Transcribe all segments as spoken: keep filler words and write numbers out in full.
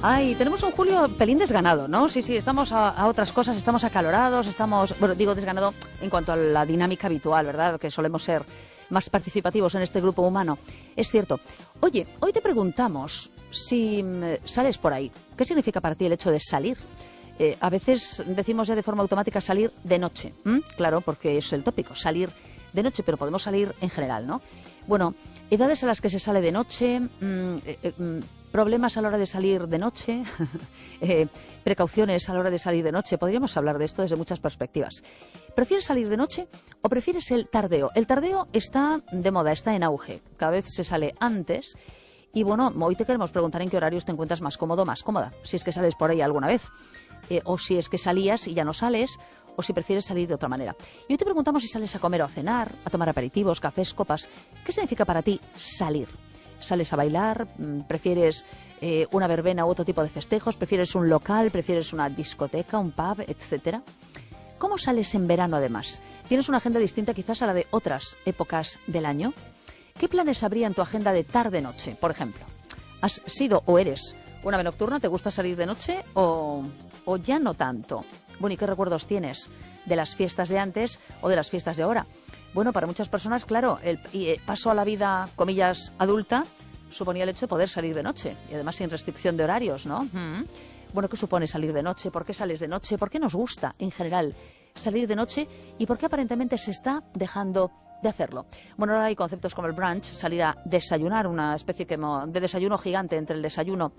Ay, tenemos un julio pelín desganado, ¿no? Sí, sí, estamos a, a otras cosas, estamos acalorados, estamos, bueno, digo desganado en cuanto a la dinámica habitual, ¿verdad? Que solemos ser más participativos en este grupo humano. Es cierto. Oye, hoy te preguntamos si mm, sales por ahí. ¿Qué significa para ti el hecho de salir? Eh, a veces decimos ya de forma automática salir de noche. ¿Mm? Claro, porque es el tópico, salir de noche, pero podemos salir en general, ¿no? Bueno, edades a las que se sale de noche, mmm, eh, eh, problemas a la hora de salir de noche, eh, precauciones a la hora de salir de noche. Podríamos hablar de esto desde muchas perspectivas. ¿Prefieres salir de noche o prefieres el tardeo? El tardeo está de moda, está en auge. Cada vez se sale antes. Y bueno, hoy te queremos preguntar en qué horarios te encuentras más cómodo, más cómoda. Si es que sales por ahí alguna vez. Eh, o si es que salías y ya no sales, o si prefieres salir de otra manera. Y hoy te preguntamos si sales a comer o a cenar, a tomar aperitivos, cafés, copas. ¿Qué significa para ti salir? ¿Sales a bailar? ¿Prefieres eh, una verbena u otro tipo de festejos? ¿Prefieres un local? ¿Prefieres una discoteca, un pub, etcétera? ¿Cómo sales en verano además? ¿Tienes una agenda distinta quizás a la de otras épocas del año? ¿Qué planes habría en tu agenda de tarde-noche, por ejemplo? ¿Has sido o eres una ave nocturna? ¿Te gusta salir de noche o, o ya no tanto? Bueno, ¿y qué recuerdos tienes de las fiestas de antes o de las fiestas de ahora? Bueno, para muchas personas, claro, el paso a la vida, comillas, adulta, suponía el hecho de poder salir de noche. Y además sin restricción de horarios, ¿no? Mm. Bueno, ¿qué supone salir de noche? ¿Por qué sales de noche? ¿Por qué nos gusta, en general, salir de noche? ¿Y por qué aparentemente se está dejando de hacerlo? Bueno, ahora hay conceptos como el brunch, salir a desayunar, una especie de desayuno gigante entre el desayuno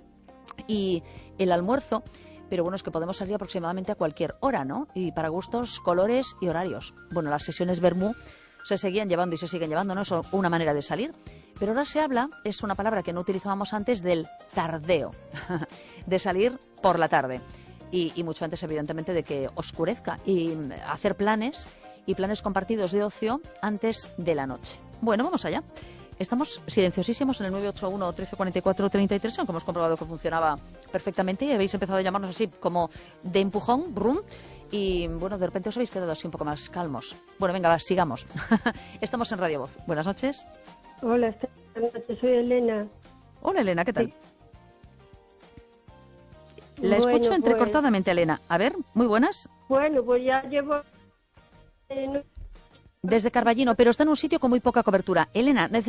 y el almuerzo. Pero bueno, es que podemos salir aproximadamente a cualquier hora, ¿no? Y para gustos, colores y horarios. Bueno, las sesiones vermú se seguían llevando y se siguen llevando, ¿no? Es una manera de salir. Pero ahora se habla, es una palabra que no utilizábamos antes, del tardeo, de salir por la tarde. Y, y mucho antes, evidentemente, de que oscurezca. Y hacer planes y planes compartidos de ocio antes de la noche. Bueno, vamos allá. Estamos silenciosísimos en el nueve ocho uno, trece cuarenta y cuatro, treinta y tres, aunque hemos comprobado que funcionaba perfectamente y habéis empezado a llamarnos así como de empujón, brum, y bueno, de repente os habéis quedado así un poco más calmos. Bueno, venga, va, sigamos. Estamos en Radio Voz. Buenas noches. Hola, buenas noches, soy Elena. Hola, Elena, ¿qué tal? Sí. La Bueno, escucho entrecortadamente, pues... Elena. A ver, muy buenas. Bueno, pues ya llevo... Eh, no... Desde Carballino, pero está en un sitio con muy poca cobertura. Elena, necesito